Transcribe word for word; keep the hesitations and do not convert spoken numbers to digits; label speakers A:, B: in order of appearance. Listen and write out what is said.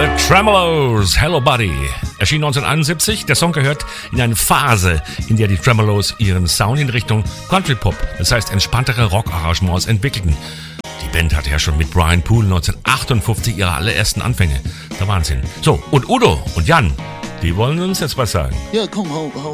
A: Tremeloes, Hello Buddy, erschien neunzehnhunderteinundsiebzig. Der Song gehört in eine Phase, in der die Tremeloes ihren Sound in Richtung Country Pop, das heißt entspanntere Rock-Arrangements, entwickelten. Die Band hatte ja schon mit Brian Poole neunzehnhundertachtundfünfzig ihre allerersten Anfänge. Der Wahnsinn. So, und Udo und Jan, die wollen uns jetzt was sagen.
B: Ja, komm, hau, hau